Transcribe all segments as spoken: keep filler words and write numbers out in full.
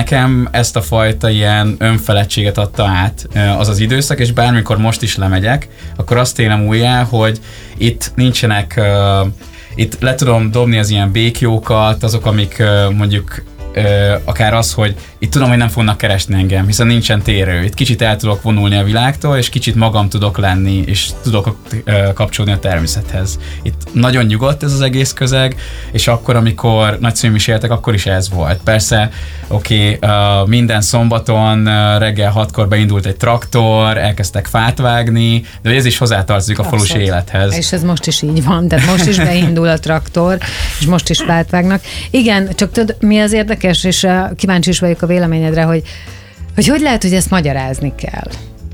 nekem ezt a fajta ilyen önfeledtséget adta át az az időszak, és bármikor most is lemegyek, akkor azt élem újjá, hogy itt nincsenek, uh, itt le tudom dobni az ilyen békjókat, azok, amik uh, mondjuk uh, akár az, hogy itt tudom, hogy nem fognak keresni engem, hiszen nincsen térő. Itt kicsit el tudok vonulni a világtól, és kicsit magam tudok lenni, és tudok uh, kapcsolódni a természethez. Itt nagyon nyugodt ez az egész közeg, és akkor, amikor nagyszülőm is éltek, akkor is ez volt. Persze, oké, okay, uh, minden szombaton uh, reggel hatkor beindult egy traktor, elkezdtek fát vágni, de ez is hozzátartozik a falusi élethez. És ez most is így van, tehát most is beindul a traktor, és most is fát vágnak. Igen, csak tudod, mi az érdekes, és uh, kíváncsi is vagyok a véleményedre, hogy, hogy hogy lehet, hogy ezt magyarázni kell?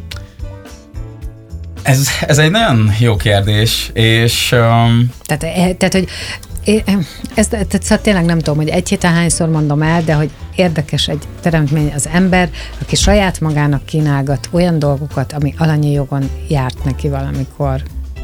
Ez, ez egy nagyon jó kérdés, és... Um... Tehát, tehát, hogy ezt, tehát szóval tényleg nem tudom, hogy egy héten hányszor mondom el, de hogy érdekes egy teremtmény az ember, aki saját magának kínálgat olyan dolgokat, ami alanyi jogon járt neki valamikor.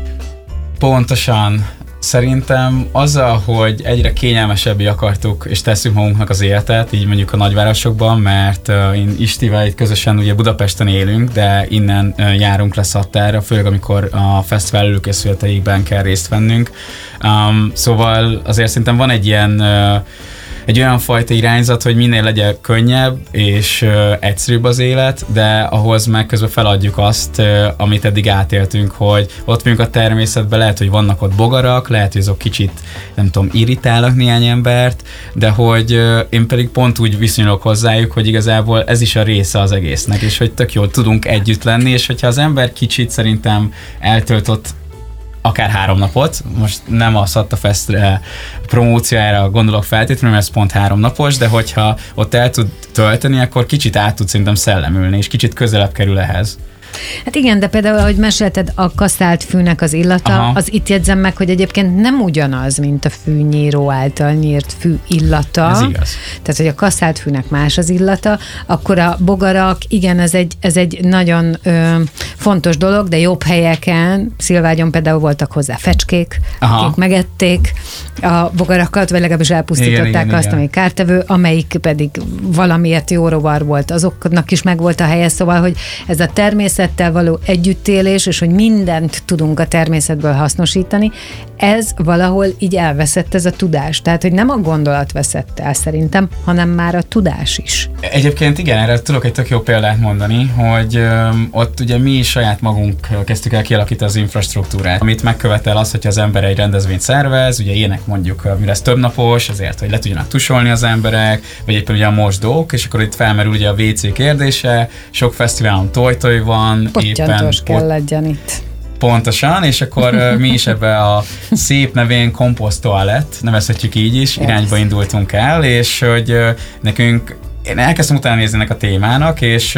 Pontosan. Szerintem azzal, hogy egyre kényelmesebbé akartuk és tesszük magunknak az életet, így mondjuk a nagyvárosokban, mert uh, én Istivel itt közösen ugye Budapesten élünk, de innen uh, járunk le Szattára, főleg amikor a fesztivál előkészületeikben kell részt vennünk. Um, szóval azért szerintem van egy ilyen uh, egy olyan fajta irányzat, hogy minél legyen könnyebb és uh, egyszerűbb az élet, de ahhoz meg közben feladjuk azt, uh, amit eddig átéltünk, hogy ott vagyunk a természetben, lehet, hogy vannak ott bogarak, lehet, hogy azok kicsit, nem tudom, irritálnak néhány embert, de hogy uh, én pedig pont úgy viszonyulok hozzájuk, hogy igazából ez is a része az egésznek, és hogy tök jól tudunk együtt lenni, és hogyha az ember kicsit szerintem eltöltött akár három napot, most nem a Szatta Fest promóciára gondolok feltétlenül, mert ez pont három napos, de hogyha ott el tud tölteni, akkor kicsit át tud szerintem szellemülni, és kicsit közelebb kerül ehhez. Hát igen, de például, ahogy mesélted, a kasztált fűnek az illata, aha, az itt jegyzem meg, hogy egyébként nem ugyanaz, mint a fűnyíró által nyírt fű illata. Ez igaz. Tehát, hogy a kasztált fűnek más az illata, akkor a bogarak, igen, ez egy, ez egy nagyon ö, fontos dolog, de jobb helyeken, Szilvágyon például voltak hozzá fecskék, aha, akik megették a bogarakat, vagy legalábbis elpusztították igen, igen, azt, igen, ami kártevő, amelyik pedig valamiért jó rovar volt, azoknak is megvolt a helye, szóval, hogy ez a természettel való együttélés, és hogy mindent tudunk a természetből hasznosítani, ez valahol így elveszett ez a tudás. Tehát, hogy nem a gondolat veszett el szerintem, hanem már a tudás is. Egyébként igen, erre tudok egy tök jó példát mondani, hogy ö, ott ugye mi saját magunk kezdtük el kialakítani az infrastruktúrát, amit megkövetel az, hogyha az ember egy rendezvényt szervez, ugye ilyenek mondjuk, mire ez több napos, azért, hogy le tudjanak tusolni az emberek, vagy éppen ugye a mosdók, és akkor itt felmerül ugye a vé cé kérdése, sok fesztiválon toj-toj van, pottyantós éppen kell legyen itt. Pontosan, és akkor mi is ebbe a szép nevén komposzt toalett, nevezhetjük így is, yes, irányba indultunk el, és hogy nekünk én elkezdtem utána nézni ennek a témának, és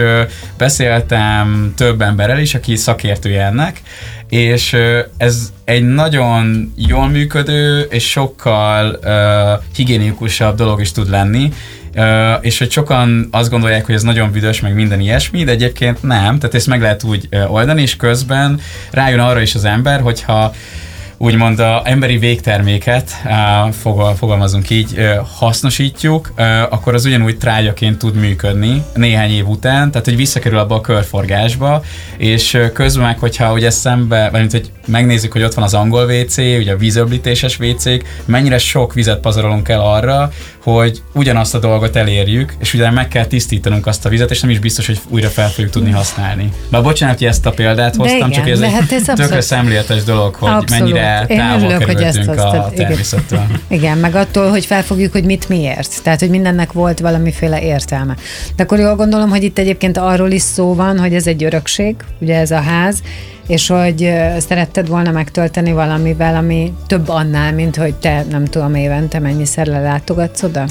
beszéltem több emberrel is, aki szakértője ennek, és ez egy nagyon jól működő, és sokkal uh, higiénikusabb dolog is tud lenni, uh, és hogy sokan azt gondolják, hogy ez nagyon büdös, meg minden ilyesmi, de egyébként nem, tehát ezt meg lehet úgy uh, oldani, és közben rájön arra is az ember, hogyha úgymond az emberi végterméket, fogalmazunk így, hasznosítjuk, akkor az ugyanúgy trágyaként tud működni néhány év után, tehát hogy visszakerül abba a körforgásba, és közben meg, hogyha ugye szembe, vagy hogy megnézzük, hogy ott van az angol vé cé, ugye a vízöblítéses vé cék, mennyire sok vizet pazarolunk el arra, hogy ugyanazt a dolgot elérjük, és ugye meg kell tisztítanunk azt a vizet, és nem is biztos, hogy újra fel fogjuk tudni használni. Bár bocsánat, hogy ezt a példát hoztam, igen, csak ez egy hát ez tökre szemléletes dolog, hogy abszolút, mennyire távol kerültünk a természettől. Igen. igen, meg attól, hogy felfogjuk, hogy mit miért. Tehát, hogy mindennek volt valamiféle értelme. De akkor jól gondolom, hogy itt egyébként arról is szó van, hogy ez egy örökség, ugye ez a ház, és hogy szeretted volna megtölteni valamivel, ami több annál, mint hogy te, nem tudom, évente mennyiszer lelátogatsz oda?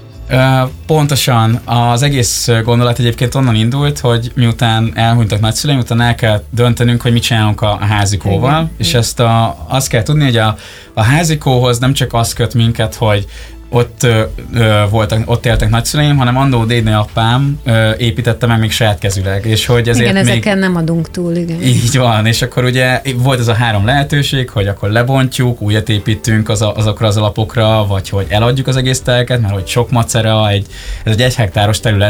Pontosan. Az egész gondolat egyébként onnan indult, hogy miután elhunytak nagyszüleim, utána el kell döntenünk, hogy mit csinálunk a házikóval, igen, és ezt a, azt kell tudni, hogy a, a házikóhoz nem csak az köt minket, hogy ott ö, ö, voltak, ott éltek nagyszüleim, hanem annó dédnagyapám ö, építette meg még saját kezüleg. És hogy ezért igen, még ezeken nem adunk túl, igen. Így van, és akkor ugye volt ez a három lehetőség, hogy akkor lebontjuk, újat építünk az a, azokra az alapokra, vagy hogy eladjuk az egész telket, mert hogy sok macera, egy, ez egy egy hektáros terület,